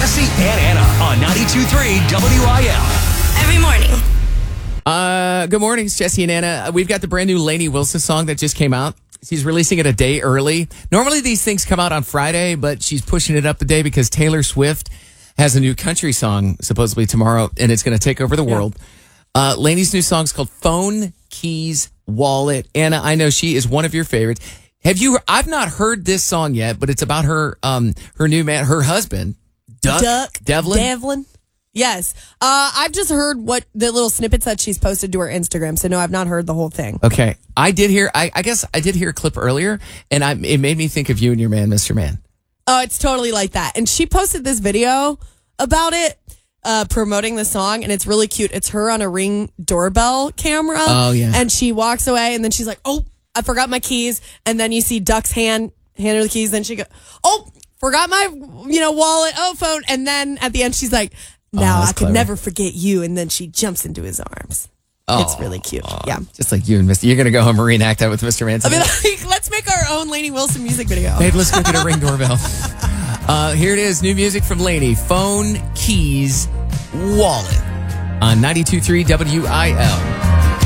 Jesse and Anna on 92.3 WIL. Every morning. Good morning, it's Jesse and Anna. We've got the brand new Lainey Wilson song that just came out. She's releasing it a day early. Normally these things come out on Friday, but she's pushing it up the day because Taylor Swift has a new country song supposedly tomorrow, and it's going to take over the world. Lainey's new song is called Phone, Keys, Wallet. Anna, I know she is one of your favorites. I've not heard this song yet, but it's about her new man, her husband, Devlin. Yes. I've just heard what the little snippets that she's posted to her Instagram. So no, I've not heard the whole thing. Okay. I did hear, I guess I did hear a clip earlier, and it made me think of you and your man, Mr. Man. Oh, it's totally like that. And she posted this video about it, promoting the song, and it's really cute. It's her on a Ring doorbell camera. Oh, yeah. And she walks away, and then she's like, oh, I forgot my keys. And then you see Duck's hand her the keys. Then she goes, oh, forgot my, wallet, phone. And then at the end, she's like, now I could never forget you. And then she jumps into his arms. It's really cute. Yeah. Just like you and Mr. You're going to go home and reenact that with Mr. Manson. I mean, let's make our own Lainey Wilson music video. Babe, let's go get a Ring doorbell. Here it is. New music from Lainey. Phone, Keys, Wallet on 92.3 WIL.